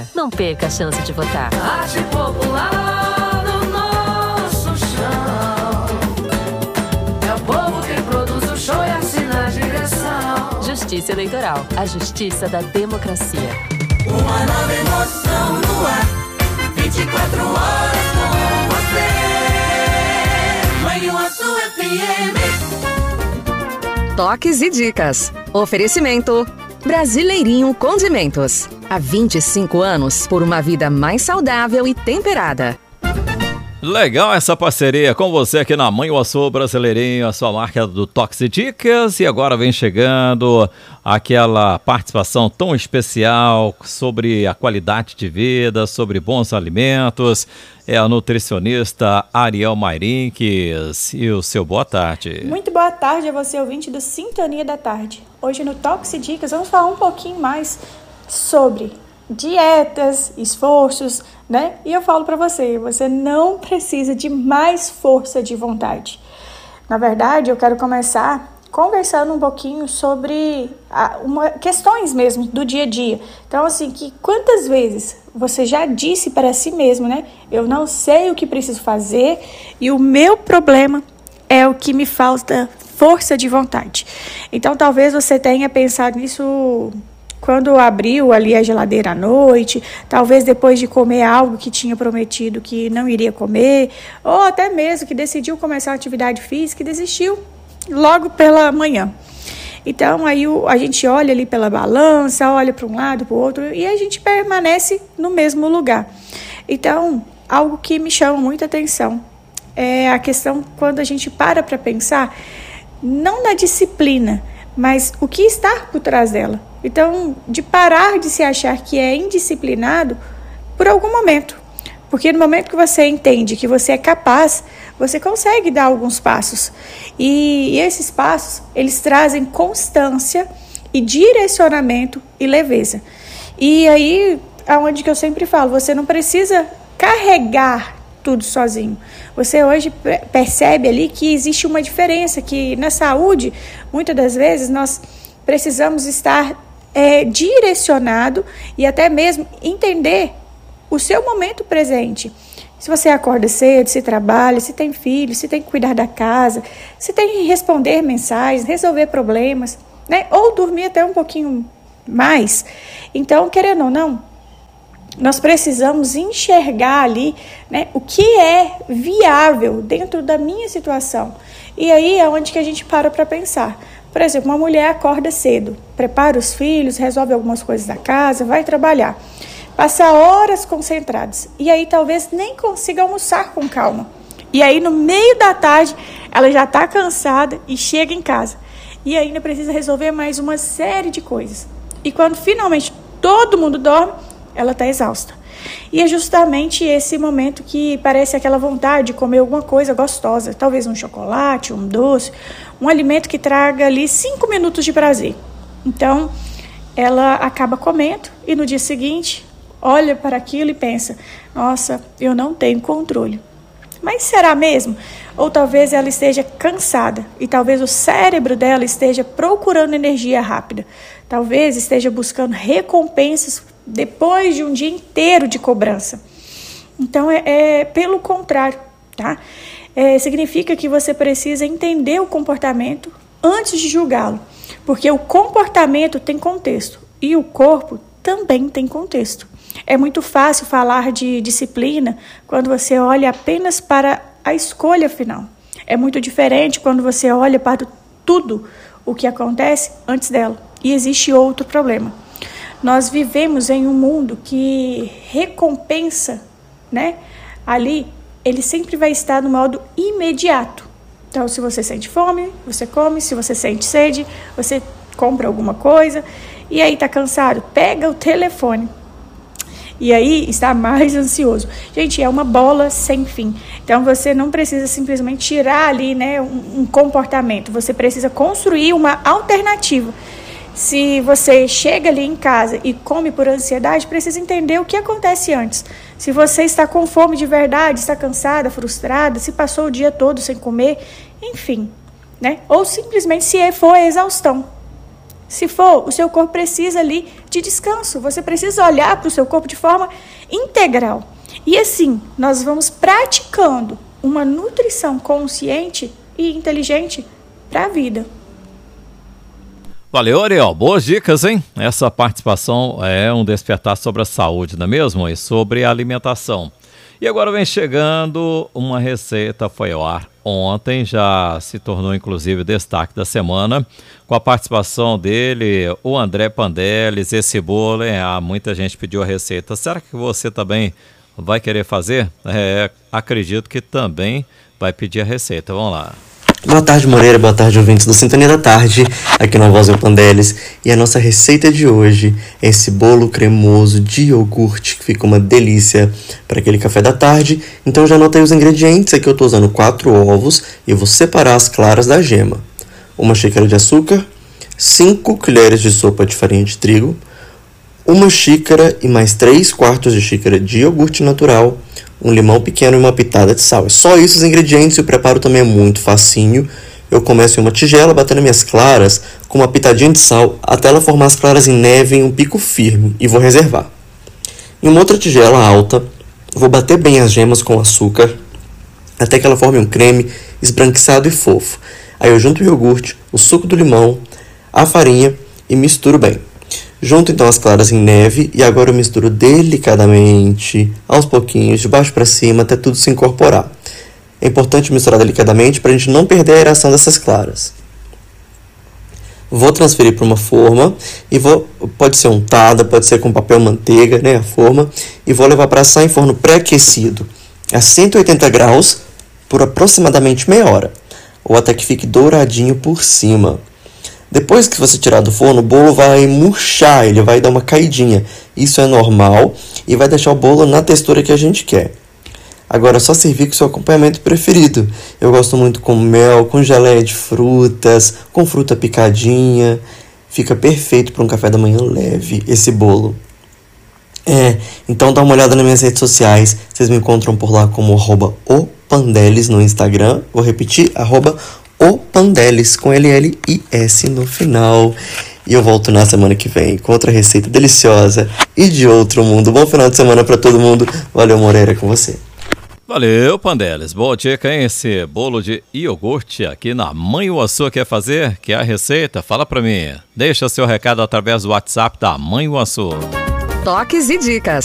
Democracia. Não perca a chance de votar. Arte popular no nosso chão. É o povo quem produz o show e assina a direção. Justiça Eleitoral. A justiça da democracia. Uma nova emoção no ar. 24 horas com você. Manhuaçu FM. Toques e dicas. Oferecimento Brasileirinho Condimentos. Há 25 anos por uma vida mais saudável e temperada. Legal essa parceria com você aqui na Manhuaçu Brasileirinho, a sua marca do Toques e Dicas. E agora vem chegando aquela participação tão especial sobre a qualidade de vida, sobre bons alimentos. É a nutricionista Ariel Mairinques. E o seu boa tarde. Muito boa tarde a você, ouvinte do Sintonia da Tarde. Hoje no Toques e Dicas vamos falar um pouquinho mais sobre dietas, esforços, né? E eu falo para você, você não precisa de mais força de vontade. Na verdade, eu quero começar conversando um pouquinho sobre questões mesmo do dia a dia. Então, assim, que quantas vezes você já disse para si mesmo, né? Eu não sei o que preciso fazer e o meu problema é o que me falta força de vontade. Então, talvez você tenha pensado nisso quando abriu ali a geladeira à noite, talvez depois de comer algo que tinha prometido que não iria comer, ou até mesmo que decidiu começar a atividade física e desistiu logo pela manhã. Então, aí a gente olha ali pela balança, olha para um lado, para o outro, e a gente permanece no mesmo lugar. Então, algo que me chama muita atenção é a questão quando a gente para pensar, não na disciplina, mas o que está por trás dela. Então, de parar de se achar que é indisciplinado por algum momento. Porque no momento que você entende que você é capaz, você consegue dar alguns passos. E esses passos, eles trazem constância e direcionamento e leveza. E aí, aonde que eu sempre falo, você não precisa carregar tudo sozinho. Você hoje percebe ali que existe uma diferença, que na saúde, muitas das vezes, nós precisamos estar direcionado e até mesmo entender o seu momento presente. Se você acorda cedo, se trabalha, se tem filhos, se tem que cuidar da casa, se tem que responder mensagens, resolver problemas, né? Ou dormir até um pouquinho mais. Então, querendo ou não, nós precisamos enxergar ali, né, o que é viável dentro da minha situação. E aí é onde que a gente para pensar. Por exemplo, uma mulher acorda cedo, prepara os filhos, resolve algumas coisas da casa, vai trabalhar. Passa horas concentradas e aí talvez nem consiga almoçar com calma. E aí no meio da tarde ela já está cansada e chega em casa. E ainda precisa resolver mais uma série de coisas. E quando finalmente todo mundo dorme, ela está exausta. E é justamente esse momento que parece aquela vontade de comer alguma coisa gostosa, talvez um chocolate, um doce, um alimento que traga ali 5 minutos de prazer. Então, ela acaba comendo e no dia seguinte olha para aquilo e pensa, nossa, eu não tenho controle. Mas será mesmo? Ou talvez ela esteja cansada e talvez o cérebro dela esteja procurando energia rápida. Talvez esteja buscando recompensas depois de um dia inteiro de cobrança. Então, é pelo contrário, tá? Significa que você precisa entender o comportamento antes de julgá-lo. Porque o comportamento tem contexto e o corpo também tem contexto. É muito fácil falar de disciplina quando você olha apenas para a escolha final. É muito diferente quando você olha para tudo o que acontece antes dela. E existe outro problema. Nós vivemos em um mundo que recompensa, né? Ali, ele sempre vai estar no modo imediato. Então, se você sente fome, você come. Se você sente sede, você compra alguma coisa. E aí, tá cansado? Pega o telefone. E aí, está mais ansioso. Gente, é uma bola sem fim. Então, você não precisa simplesmente tirar ali, né, um comportamento. Você precisa construir uma alternativa. Se você chega ali em casa e come por ansiedade, precisa entender o que acontece antes. Se você está com fome de verdade, está cansada, frustrada, se passou o dia todo sem comer, enfim, né? Ou simplesmente se for a exaustão. Se for, o seu corpo precisa ali de descanso. Você precisa olhar para o seu corpo de forma integral. E assim, nós vamos praticando uma nutrição consciente e inteligente para a vida. Valeu, Ariel. Boas dicas, hein? Essa participação é um despertar sobre a saúde, não é mesmo? E sobre a alimentação. E agora vem chegando uma receita, foi ao ar ontem, já se tornou inclusive destaque da semana, com a participação dele, o André Pandeles. Esse bolo, muita gente pediu a receita. Será que você também vai querer fazer? Acredito que também vai pedir a receita. Vamos lá. Boa tarde, Moreira. Boa tarde, ouvintes do Sintonia da Tarde, aqui na Voz do Pandeles. E a nossa receita de hoje é esse bolo cremoso de iogurte, que fica uma delícia para aquele café da tarde. Então já anotei os ingredientes. Aqui eu estou usando 4 ovos e vou separar as claras da gema. 1 xícara de açúcar, 5 colheres de sopa de farinha de trigo, 1 xícara e mais 3/4 de xícara de iogurte natural, um limão pequeno e uma pitada de sal. É só isso os ingredientes e o preparo também é muito facinho. Eu começo em uma tigela batendo minhas claras com uma pitadinha de sal até ela formar as claras em neve em um pico firme e vou reservar. Em uma outra tigela alta, vou bater bem as gemas com açúcar até que ela forme um creme esbranquiçado e fofo. Aí eu junto o iogurte, o suco do limão, a farinha e misturo bem. Junto então as claras em neve e agora eu misturo delicadamente, aos pouquinhos, de baixo para cima, até tudo se incorporar. É importante misturar delicadamente para a gente não perder a aeração dessas claras. Vou transferir para uma forma e pode ser untada, pode ser com papel manteiga, né, a forma, e vou levar para assar em forno pré-aquecido a 180 graus por aproximadamente meia hora, ou até que fique douradinho por cima. Depois que você tirar do forno, o bolo vai murchar, ele vai dar uma caidinha. Isso é normal e vai deixar o bolo na textura que a gente quer. Agora é só servir com o seu acompanhamento preferido. Eu gosto muito com mel, com geleia de frutas, com fruta picadinha. Fica perfeito para um café da manhã leve esse bolo. Então dá uma olhada nas minhas redes sociais. Vocês me encontram por lá como @opandeles no Instagram. Vou repetir, @opandeles com LLIS no final. E eu volto na semana que vem com outra receita deliciosa e de outro mundo. Bom final de semana para todo mundo. Valeu, Moreira, com você. Valeu, Pandeles. Boa dica, hein? Esse bolo de iogurte aqui na Mãe Uaçu quer fazer? Quer a receita? Fala pra mim. Deixa seu recado através do WhatsApp da Mãe Uaçu. Toques e dicas.